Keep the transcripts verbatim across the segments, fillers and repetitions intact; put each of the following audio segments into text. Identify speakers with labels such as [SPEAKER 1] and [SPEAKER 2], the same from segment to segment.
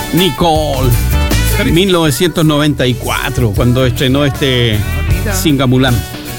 [SPEAKER 1] Nicole. mil novecientos noventa y cuatro, cuando estrenó este Singamulán.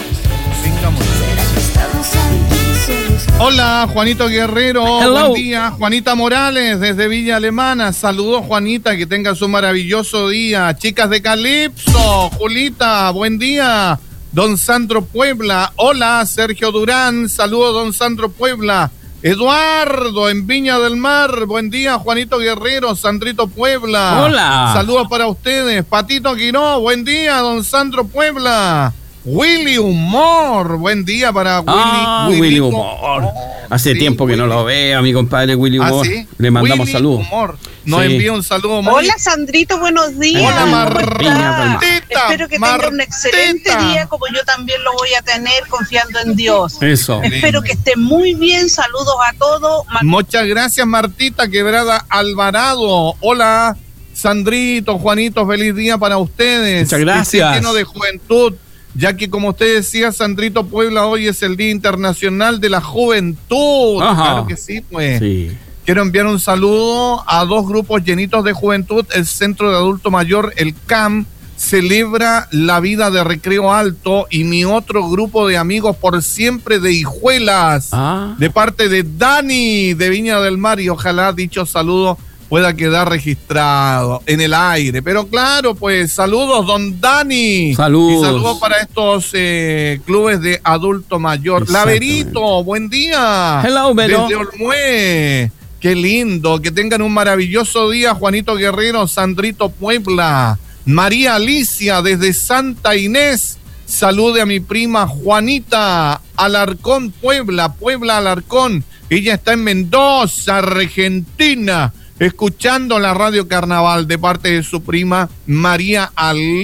[SPEAKER 2] Hola, Juanito Guerrero.
[SPEAKER 1] Hello.
[SPEAKER 2] Buen día. Juanita Morales, desde Villa Alemana. Saludos, Juanita, que tengas un maravilloso día. Chicas de Calipso, Julita, buen día. Don Sandro Puebla. Hola, Sergio Durán. Saludos, don Sandro Puebla. Eduardo, en Viña del Mar. Buen día, Juanito Guerrero, Sandrito Puebla.
[SPEAKER 1] Hola.
[SPEAKER 2] Saludos para ustedes. Patito Quiró, buen día, don Sandro Puebla. Willy Humor, buen día para Willy.
[SPEAKER 1] Ah,
[SPEAKER 2] Willy,
[SPEAKER 1] Willy Humor. Hace
[SPEAKER 2] sí,
[SPEAKER 1] tiempo que
[SPEAKER 2] Willy.
[SPEAKER 1] no lo veo, a mi compadre Willy Humor.
[SPEAKER 2] ¿Ah, sí?
[SPEAKER 1] Le mandamos
[SPEAKER 2] Willy
[SPEAKER 1] saludos.
[SPEAKER 2] Humor. Nos
[SPEAKER 1] Sí.
[SPEAKER 2] envía un saludo muy...
[SPEAKER 3] Hola Sandrito, buenos días.
[SPEAKER 2] Hola,
[SPEAKER 3] ¿Cómo está?
[SPEAKER 2] Martita.
[SPEAKER 3] Espero que tenga un excelente
[SPEAKER 2] Martita.
[SPEAKER 3] día como yo también lo voy a tener confiando en Dios.
[SPEAKER 1] Eso.
[SPEAKER 3] Espero que esté muy bien, saludos a todos.
[SPEAKER 2] Muchas gracias, Martita Quebrada Alvarado. Hola, Sandrito, Juanito, feliz día para ustedes.
[SPEAKER 1] Muchas gracias.
[SPEAKER 2] Que esté lleno de juventud, ya que como usted decía, Sandrito Puebla, hoy es el Día Internacional de la Juventud.
[SPEAKER 1] Ajá.
[SPEAKER 2] Claro que sí, pues.
[SPEAKER 1] Sí.
[SPEAKER 2] Quiero enviar un saludo a dos grupos llenitos de juventud. El Centro de Adulto Mayor, el C A M, celebra la vida de Recreo Alto, y mi otro grupo de amigos por siempre de Hijuelas,
[SPEAKER 1] Ah.
[SPEAKER 2] de parte de Dani de Viña del Mar, y ojalá dicho saludo pueda quedar registrado en el aire. Pero claro, pues saludos, don Dani.
[SPEAKER 1] Saludos.
[SPEAKER 2] Y saludos para estos eh, clubes de adulto mayor.
[SPEAKER 1] Exactamente.
[SPEAKER 2] Laverito, buen día.
[SPEAKER 1] Hello, Vero.
[SPEAKER 2] Desde Olmué. Qué lindo, que tengan un maravilloso día, Juanito Guerrero, Sandrito Puebla. María Alicia desde Santa Inés, salude a mi prima Juanita Alarcón Puebla, Puebla Alarcón. Ella está en Mendoza, Argentina, escuchando la Radio Carnaval de parte de su prima María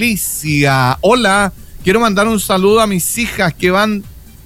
[SPEAKER 2] Alicia. Hola, quiero mandar un saludo a mis hijas que van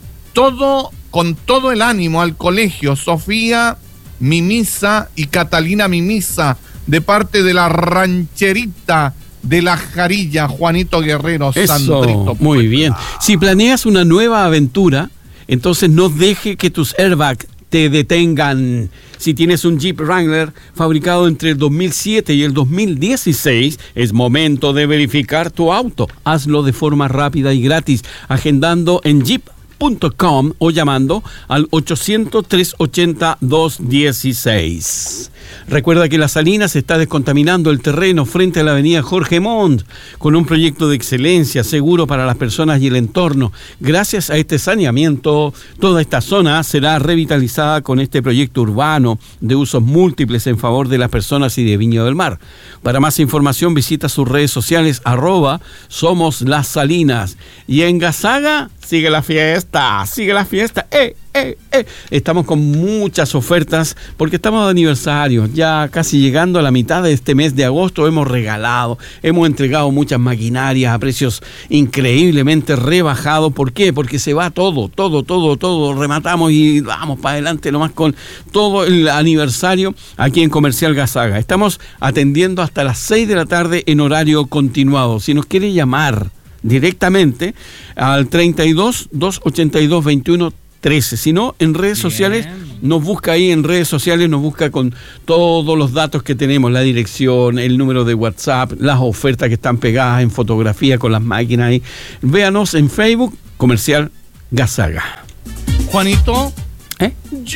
[SPEAKER 2] todo con todo el ánimo al colegio. Sofía Mimisa y Catalina Mimisa, de parte de la rancherita de la Jarilla, Juanito Guerrero,
[SPEAKER 1] Eso,
[SPEAKER 2] Sandrito.
[SPEAKER 1] muy bien. Si planeas una nueva aventura, entonces no deje que tus airbags te detengan. Si tienes un Jeep Wrangler fabricado entre el dos mil siete y el dos mil dieciséis, es momento de verificar tu auto. Hazlo de forma rápida y gratis, agendando en jeep punto com o llamando al ochocientos, trescientos ochenta, doscientos dieciséis. Recuerda que Las Salinas está descontaminando el terreno frente a la avenida Jorge Montt con un proyecto de excelencia seguro para las personas y el entorno. Gracias a este saneamiento, toda esta zona será revitalizada con este proyecto urbano de usos múltiples en favor de las personas y de Viña del Mar. Para más información visita sus redes sociales arroba Somos Las Salinas. Y en Gazaga sigue la fiesta, sigue la fiesta. ¡Eh, eh, eh! Estamos con muchas ofertas porque estamos de aniversario. Ya casi llegando a la mitad de este mes de agosto hemos regalado, hemos entregado muchas maquinarias a precios increíblemente rebajados. ¿Por qué? Porque se va todo, todo, todo, todo. Rematamos y vamos para adelante nomás con todo el aniversario aquí en Comercial Gazaga. Estamos atendiendo hasta las seis de la tarde en horario continuado. Si nos quiere llamar directamente al treinta y dos, doscientos ochenta y dos, veintiuno trece. Si no, en redes
[SPEAKER 2] Bien.
[SPEAKER 1] sociales, nos busca ahí en redes sociales, nos busca con todos los datos que tenemos, la dirección, el número de WhatsApp, las ofertas que están pegadas en fotografía con las máquinas ahí. Véanos en Facebook, Comercial Gazaga.
[SPEAKER 2] Juanito,
[SPEAKER 1] ¿Eh?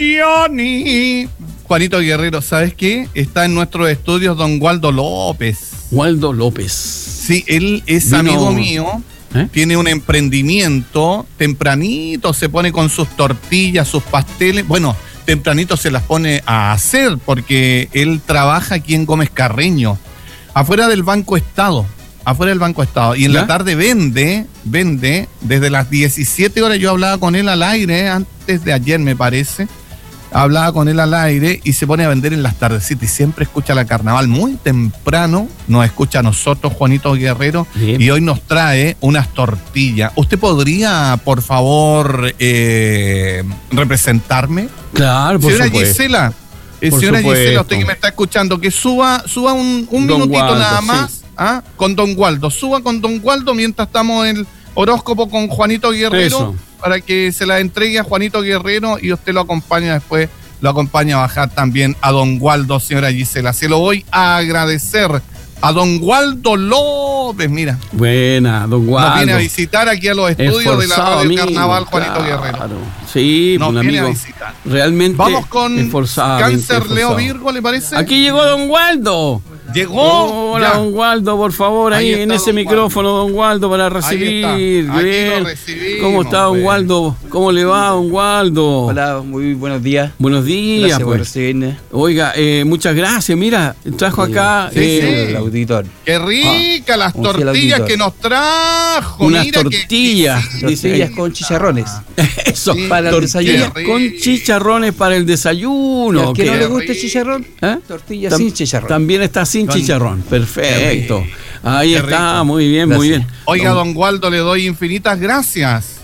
[SPEAKER 2] Johnny. Juanito Guerrero, ¿sabes qué? Está en nuestros estudios don Waldo López.
[SPEAKER 1] Waldo López.
[SPEAKER 2] Sí, él es
[SPEAKER 1] Vino-
[SPEAKER 2] amigo mío.
[SPEAKER 1] ¿Eh?
[SPEAKER 2] Tiene un emprendimiento, tempranito se pone con sus tortillas, sus pasteles. Bueno, tempranito se las pone a hacer porque él trabaja aquí en Gómez Carreño, afuera del Banco Estado, afuera del Banco Estado. Y en
[SPEAKER 1] ¿Ya?
[SPEAKER 2] la tarde vende, vende, desde las diecisiete horas yo hablaba con él al aire, antes de ayer me parece. Hablaba con él al aire y se pone a vender en las tardecitas y siempre escucha la Carnaval muy temprano, nos escucha a nosotros, Juanito Guerrero,
[SPEAKER 1] Bien.
[SPEAKER 2] y hoy nos trae unas tortillas. ¿Usted podría, por favor, eh, representarme?
[SPEAKER 1] Claro, por
[SPEAKER 2] Señora
[SPEAKER 1] supuesto.
[SPEAKER 2] Gisela, eh,
[SPEAKER 1] Por
[SPEAKER 2] señora
[SPEAKER 1] supuesto.
[SPEAKER 2] Gisela, usted que me está escuchando, que suba, suba un, un
[SPEAKER 1] Don
[SPEAKER 2] minutito
[SPEAKER 1] Waldo,
[SPEAKER 2] nada
[SPEAKER 1] sí.
[SPEAKER 2] más, ¿ah? Con don Waldo. Suba con don Waldo mientras estamos en el horóscopo con Juanito Guerrero,
[SPEAKER 1] Eso.
[SPEAKER 2] para que se la entregue a Juanito Guerrero y usted lo acompaña después lo acompaña a bajar también a don Waldo, señora Gisela. Se lo voy a agradecer a don Waldo López, mira.
[SPEAKER 1] Buena, don Waldo.
[SPEAKER 2] Nos viene a visitar aquí a los estudios
[SPEAKER 1] Esforzado
[SPEAKER 2] de la Radio
[SPEAKER 1] amigo,
[SPEAKER 2] Carnaval, Juanito
[SPEAKER 1] claro.
[SPEAKER 2] Guerrero.
[SPEAKER 1] Sí,
[SPEAKER 2] Nos
[SPEAKER 1] un
[SPEAKER 2] viene
[SPEAKER 1] amigo
[SPEAKER 2] a visitar.
[SPEAKER 1] realmente
[SPEAKER 2] Vamos con
[SPEAKER 1] esforzadamente
[SPEAKER 2] Cáncer
[SPEAKER 1] esforzado.
[SPEAKER 2] Leo Virgo, ¿le parece?
[SPEAKER 1] Aquí llegó don Waldo.
[SPEAKER 2] Llegó.
[SPEAKER 1] Hola,
[SPEAKER 2] ya.
[SPEAKER 1] don Waldo, por favor, ahí,
[SPEAKER 2] Ahí
[SPEAKER 1] en
[SPEAKER 2] está
[SPEAKER 1] ese
[SPEAKER 2] don
[SPEAKER 1] micrófono, don Waldo, para
[SPEAKER 2] está.
[SPEAKER 1] recibir.
[SPEAKER 2] Aquí lo
[SPEAKER 1] Bien.
[SPEAKER 2] recibimos,
[SPEAKER 1] ¿Cómo está, don
[SPEAKER 2] pues.
[SPEAKER 1] Waldo? ¿Cómo le va, don Waldo?
[SPEAKER 4] Hola, muy buenos días.
[SPEAKER 1] Buenos días,
[SPEAKER 4] Gracias por
[SPEAKER 1] pues.
[SPEAKER 4] recibirme.
[SPEAKER 1] Oiga, eh, muchas gracias. Mira, trajo acá
[SPEAKER 2] Sí,
[SPEAKER 1] eh,
[SPEAKER 2] sí.
[SPEAKER 4] El auditor.
[SPEAKER 2] Qué rica las
[SPEAKER 4] un fiel
[SPEAKER 2] tortillas
[SPEAKER 4] auditor.
[SPEAKER 2] que nos trajo.
[SPEAKER 1] unas
[SPEAKER 2] Mira qué
[SPEAKER 1] tortillas.
[SPEAKER 2] exquisito.
[SPEAKER 1] Dice,
[SPEAKER 4] Tortillas con chicharrones.
[SPEAKER 1] eso,
[SPEAKER 2] Sí,
[SPEAKER 4] para el
[SPEAKER 1] tortillas
[SPEAKER 2] desayuno.
[SPEAKER 1] con chicharrones para el
[SPEAKER 4] Y
[SPEAKER 1] desayuno.
[SPEAKER 4] al que
[SPEAKER 1] ¿qué?
[SPEAKER 4] no le gusta
[SPEAKER 2] rico.
[SPEAKER 4] el chicharrón,
[SPEAKER 1] ¿Eh?
[SPEAKER 4] tortilla
[SPEAKER 1] Tam-
[SPEAKER 4] sin chicharrón.
[SPEAKER 1] También está sin
[SPEAKER 2] Con-
[SPEAKER 1] chicharrón. Perfecto.
[SPEAKER 2] Qué
[SPEAKER 1] Ahí
[SPEAKER 2] Qué
[SPEAKER 1] está,
[SPEAKER 2] rico.
[SPEAKER 1] muy bien, muy
[SPEAKER 4] Gracias.
[SPEAKER 1] bien.
[SPEAKER 2] Oiga, don Waldo, le doy infinitas gracias.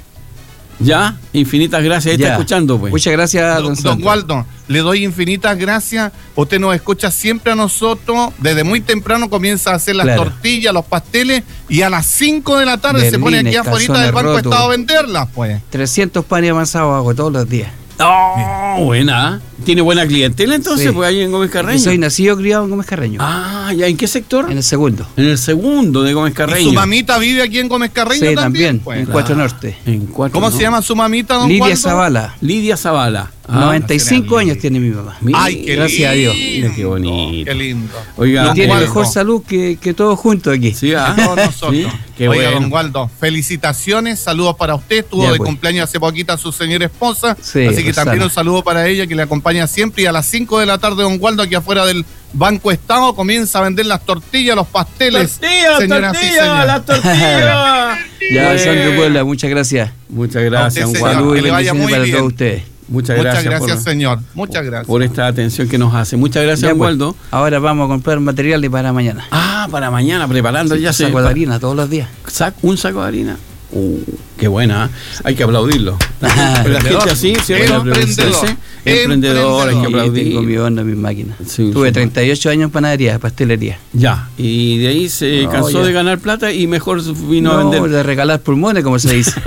[SPEAKER 1] Ya, infinitas gracias. Ahí está
[SPEAKER 4] Ya.
[SPEAKER 1] escuchando, pues.
[SPEAKER 4] Muchas gracias, don,
[SPEAKER 2] Don,
[SPEAKER 4] Santos.
[SPEAKER 2] don Waldo, le doy infinitas gracias. Usted nos escucha siempre a nosotros. Desde muy temprano comienza a hacer las
[SPEAKER 4] Claro.
[SPEAKER 2] tortillas, los pasteles. Y a las cinco de la tarde se pone aquí
[SPEAKER 4] Berlines,
[SPEAKER 2] afuera del
[SPEAKER 4] calzones
[SPEAKER 2] Banco
[SPEAKER 4] rotos.
[SPEAKER 2] Estado a venderlas, pues.
[SPEAKER 4] trescientos panes avanzados hago todos los días.
[SPEAKER 1] Oh, buena. ¿Tiene buena clientela entonces?
[SPEAKER 4] Sí.
[SPEAKER 1] Pues ahí en Gómez
[SPEAKER 4] Yo
[SPEAKER 1] Carreño.
[SPEAKER 4] soy nacido y criado en Gómez Carreño.
[SPEAKER 1] Ah, ¿ya en qué sector?
[SPEAKER 4] En el segundo.
[SPEAKER 1] En el segundo de Gómez
[SPEAKER 2] Y
[SPEAKER 1] Carreño.
[SPEAKER 2] su mamita vive aquí en Gómez Carreño
[SPEAKER 4] Sí,
[SPEAKER 2] también,
[SPEAKER 4] también,
[SPEAKER 2] pues.
[SPEAKER 4] en Cuatro Norte.
[SPEAKER 1] En cuatro,
[SPEAKER 2] ¿Cómo
[SPEAKER 1] ¿no?
[SPEAKER 2] se llama su mamita, don
[SPEAKER 4] Lidia
[SPEAKER 2] Waldo?
[SPEAKER 4] Zavala.
[SPEAKER 1] Lidia Zavala. Ah,
[SPEAKER 4] noventa y cinco
[SPEAKER 2] Lidia.
[SPEAKER 4] años tiene mi mamá.
[SPEAKER 1] Mira,
[SPEAKER 2] Ay, qué
[SPEAKER 4] Gracias a Dios.
[SPEAKER 2] lindo.
[SPEAKER 1] Mira qué bonito.
[SPEAKER 2] Qué lindo.
[SPEAKER 1] Oiga,
[SPEAKER 4] Y
[SPEAKER 2] Don
[SPEAKER 4] tiene
[SPEAKER 2] Waldo.
[SPEAKER 4] mejor salud que, que todos juntos aquí.
[SPEAKER 1] Sí, ah,
[SPEAKER 2] Todos nosotros.
[SPEAKER 1] sí, qué
[SPEAKER 2] Oiga,
[SPEAKER 1] bueno.
[SPEAKER 2] don Waldo, felicitaciones, saludos para usted. Estuvo
[SPEAKER 4] Ya,
[SPEAKER 2] de
[SPEAKER 4] pues.
[SPEAKER 2] cumpleaños hace poquito a su señora esposa.
[SPEAKER 4] Sí,
[SPEAKER 2] así que
[SPEAKER 4] Rosana.
[SPEAKER 2] también un saludo para ella que le acompaña siempre. Y a las cinco de la tarde, don Waldo, aquí afuera del Banco Estado, comienza a vender las tortillas, los pasteles.
[SPEAKER 1] Tortillas,
[SPEAKER 2] señoras y
[SPEAKER 1] tortillas,
[SPEAKER 2] señores.
[SPEAKER 1] las tortillas.
[SPEAKER 4] Ya,
[SPEAKER 1] Bueno.
[SPEAKER 4] Sandro Puebla, muchas gracias.
[SPEAKER 1] Muchas
[SPEAKER 2] A
[SPEAKER 1] gracias,
[SPEAKER 2] usted,
[SPEAKER 1] don
[SPEAKER 2] señor.
[SPEAKER 1] Waldo.
[SPEAKER 4] Salud y
[SPEAKER 2] que le vaya
[SPEAKER 4] bendiciones
[SPEAKER 2] muy
[SPEAKER 4] para
[SPEAKER 2] bien.
[SPEAKER 4] todos ustedes.
[SPEAKER 1] Muchas
[SPEAKER 2] Muchas
[SPEAKER 1] gracias,
[SPEAKER 2] gracias,
[SPEAKER 1] por,
[SPEAKER 2] señor. Muchas gracias.
[SPEAKER 1] por esta atención que nos hace. Muchas gracias,
[SPEAKER 4] Ya,
[SPEAKER 1] don
[SPEAKER 4] pues,
[SPEAKER 1] Waldo.
[SPEAKER 4] ahora vamos a comprar materiales para mañana.
[SPEAKER 1] Ah, para mañana, preparando ya
[SPEAKER 4] Un
[SPEAKER 1] se
[SPEAKER 4] saco de harina todos los días.
[SPEAKER 1] Sac- un saco de harina. Uh, qué buena, ¿eh? Hay que aplaudirlo.
[SPEAKER 4] Ah,
[SPEAKER 1] La gente así, ¿cierto?
[SPEAKER 2] Emprendedor.
[SPEAKER 1] Sí, emprendedor, hay que
[SPEAKER 4] Sí,
[SPEAKER 1] aplaudir.
[SPEAKER 4] tengo mi horno, mis máquinas.
[SPEAKER 1] Sí,
[SPEAKER 4] Tuve
[SPEAKER 1] sí.
[SPEAKER 4] treinta y ocho años en panadería, pastelería.
[SPEAKER 1] Ya, y de ahí se
[SPEAKER 4] No,
[SPEAKER 1] cansó
[SPEAKER 4] ya.
[SPEAKER 1] de ganar plata y mejor vino
[SPEAKER 4] No,
[SPEAKER 1] a vender.
[SPEAKER 4] de regalar pulmones, como se dice.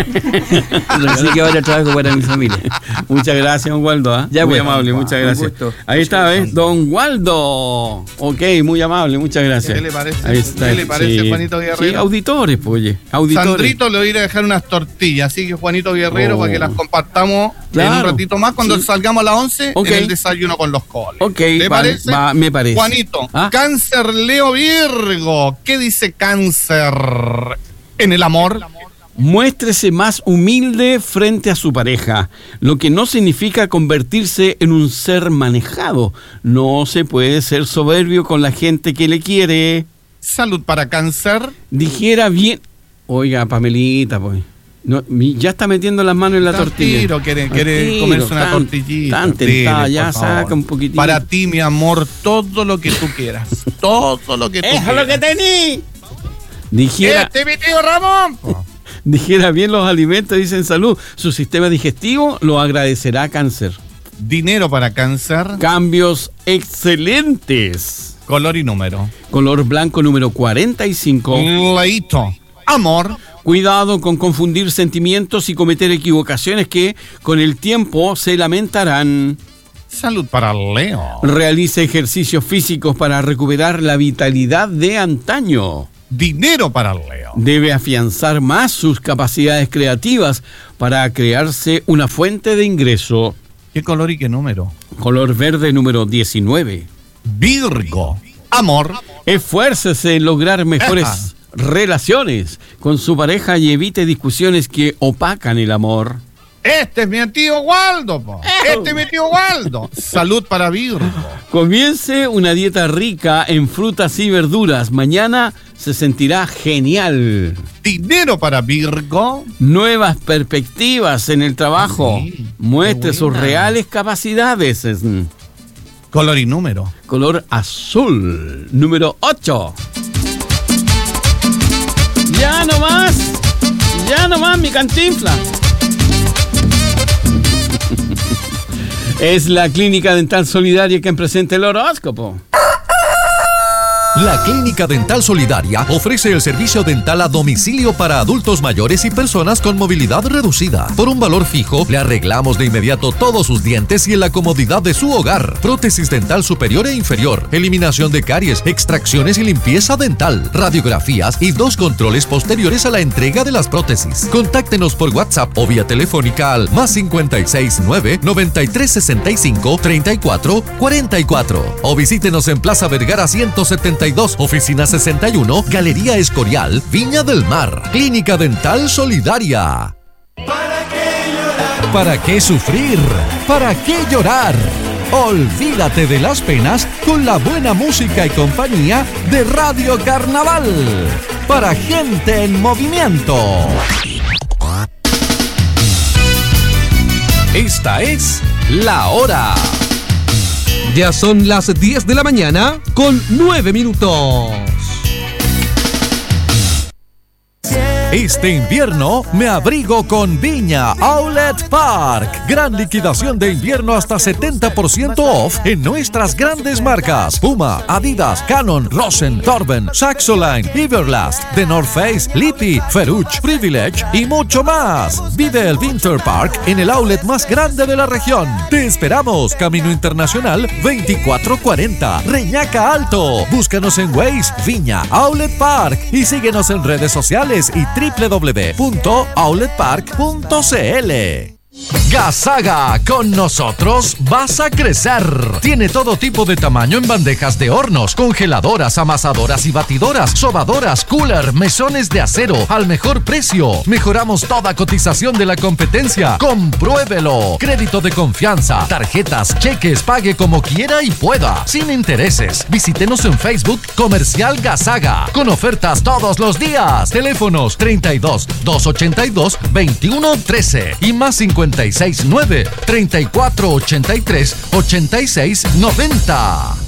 [SPEAKER 4] Así que ahora trabajo para mi familia.
[SPEAKER 1] Muchas gracias, don Waldo. ¿ah?
[SPEAKER 4] Ya,
[SPEAKER 1] muy
[SPEAKER 4] pues.
[SPEAKER 1] amable, muchas
[SPEAKER 4] Un
[SPEAKER 1] gracias.
[SPEAKER 4] gusto.
[SPEAKER 1] Ahí está, ¿ves? Don Waldo. Ok, muy amable, muchas gracias.
[SPEAKER 2] ¿Qué le parece?
[SPEAKER 1] Ahí está.
[SPEAKER 2] ¿Qué le parece,
[SPEAKER 1] sí.
[SPEAKER 2] Juanito Guerrero?
[SPEAKER 1] Sí, auditores, pues, oye. Auditores.
[SPEAKER 2] Sandrito le voy a ir a dejar unas tortillas, así que Juanito Guerrero,
[SPEAKER 1] Oh.
[SPEAKER 2] para que las compartamos en
[SPEAKER 1] Claro.
[SPEAKER 2] un ratito más cuando
[SPEAKER 1] Sí.
[SPEAKER 2] salgamos a las once
[SPEAKER 1] Ok.
[SPEAKER 2] en el desayuno con los coles.
[SPEAKER 1] Ok,
[SPEAKER 2] ¿Te
[SPEAKER 1] vale,
[SPEAKER 2] parece?
[SPEAKER 1] va, me parece.
[SPEAKER 2] Juanito,
[SPEAKER 1] Ah.
[SPEAKER 2] Cáncer Leo Virgo, ¿qué dice Cáncer en el amor?
[SPEAKER 1] Muéstrese más humilde frente a su pareja, lo que no significa convertirse en un ser manejado. No se puede ser soberbio con la gente que le quiere.
[SPEAKER 2] Salud para Cáncer.
[SPEAKER 1] Dijera bien. Oiga, Pamelita, pues. No, mi- ya está metiendo las manos en la
[SPEAKER 2] Tan
[SPEAKER 1] tortilla.
[SPEAKER 2] tiro, quiere,
[SPEAKER 1] Al
[SPEAKER 2] quiere
[SPEAKER 1] tiro,
[SPEAKER 2] comerse una
[SPEAKER 1] tan-
[SPEAKER 2] tortillita.
[SPEAKER 1] Tan tentada,
[SPEAKER 2] Dele,
[SPEAKER 1] ya
[SPEAKER 2] por favor.
[SPEAKER 1] saca un poquitito.
[SPEAKER 2] Para ti, mi amor, todo lo que tú quieras. Todo lo que tú
[SPEAKER 1] ¡Eso es
[SPEAKER 2] quieras.
[SPEAKER 1] lo que tení! Dijera,
[SPEAKER 2] Este mi tío Ramón.
[SPEAKER 1] dijera bien los alimentos, dicen salud. Su sistema digestivo lo agradecerá Cáncer.
[SPEAKER 2] Dinero para Cáncer.
[SPEAKER 1] Cambios excelentes.
[SPEAKER 2] Color y número.
[SPEAKER 1] Color blanco número cuarenta y cinco.
[SPEAKER 2] Leito. Amor.
[SPEAKER 1] Cuidado con confundir sentimientos y cometer equivocaciones que con el tiempo se lamentarán.
[SPEAKER 2] Salud para Leo.
[SPEAKER 1] Realice ejercicios físicos para recuperar la vitalidad de antaño.
[SPEAKER 2] Dinero para Leo.
[SPEAKER 1] Debe afianzar más sus capacidades creativas para crearse una fuente de ingreso.
[SPEAKER 2] ¿Qué color y qué número?
[SPEAKER 1] Color verde número diecinueve.
[SPEAKER 2] Virgo. Amor.
[SPEAKER 1] Esfuércese en lograr mejores
[SPEAKER 2] Ajá.
[SPEAKER 1] relaciones con su pareja y evite discusiones que opacan el amor.
[SPEAKER 2] Este es mi tío Waldo, po. Este es mi tío Waldo. Salud para Virgo.
[SPEAKER 1] Comience una dieta rica en frutas y verduras. Mañana se sentirá genial.
[SPEAKER 2] Dinero para Virgo.
[SPEAKER 1] Nuevas perspectivas en el trabajo.
[SPEAKER 2] Sí,
[SPEAKER 1] Muestre
[SPEAKER 2] qué
[SPEAKER 1] sus
[SPEAKER 2] buena.
[SPEAKER 1] reales capacidades. Es, mm,
[SPEAKER 2] Color y número.
[SPEAKER 1] Color azul. Número ocho. Ya no más. Ya no más, mi Cantinfla. Es la Clínica Dental Solidaria quien presenta el horóscopo.
[SPEAKER 5] La Clínica Dental Solidaria ofrece el servicio dental a domicilio para adultos mayores y personas con movilidad reducida. Por un valor fijo, le arreglamos de inmediato todos sus dientes y en la comodidad de su hogar. Prótesis dental superior e inferior, eliminación de caries, extracciones y limpieza dental, radiografías y dos controles posteriores a la entrega de las prótesis. Contáctenos por WhatsApp o vía telefónica al más cincuenta y seis nueve, noventa y tres sesenta y cinco, treinta y cuatro cuarenta y cuatro o visítenos en Plaza Vergara ciento setenta y dos, oficina sesenta y uno, Galería Escorial, Viña del Mar. Clínica Dental Solidaria.
[SPEAKER 6] ¿Para qué llorar?
[SPEAKER 5] ¿Para qué sufrir? ¿Para qué llorar? Olvídate de las penas con la buena música y compañía de Radio Carnaval. Para gente en movimiento. Esta es La Hora.
[SPEAKER 7] Ya son las diez de la mañana con nueve minutos.
[SPEAKER 5] Este invierno me abrigo con Viña Outlet Park. Gran liquidación de invierno hasta setenta por ciento off en nuestras grandes marcas: Puma, Adidas, Canon, Rosen, Torben, Saxoline, Everlast, The North Face, Lippy, Ferruch, Privilege y mucho más. Vive el Winter Park en el outlet más grande de la región. Te esperamos, Camino Internacional veinticuatro cuarenta, Reñaca Alto. Búscanos en Waze, Viña Outlet Park, y síguenos en redes sociales y w w w punto outlet park punto c l. Gasaga, con nosotros vas a crecer. Tiene todo tipo de tamaño en bandejas de hornos, congeladoras, amasadoras y batidoras, sobadoras, cooler, mesones de acero al mejor precio. Mejoramos toda cotización de la competencia. Compruébelo. Crédito de confianza, tarjetas, cheques, pague como quiera y pueda, sin intereses. Visítenos en Facebook Comercial Gasaga, con ofertas todos los días. Teléfonos treinta y dos, doscientos ochenta y dos, veintiuno trece y más cincuenta y seis nueve, treinta y cuatro ochenta y tres, ochenta y seis noventa.